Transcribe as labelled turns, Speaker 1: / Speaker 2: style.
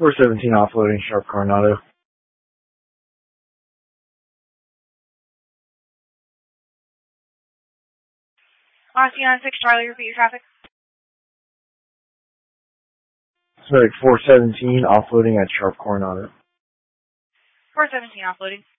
Speaker 1: 417 offloading, Sharp Coronado.
Speaker 2: RC-96 Charlie, repeat your traffic.
Speaker 1: Suspect 417 offloading at Sharp Coronado.
Speaker 2: 417 offloading.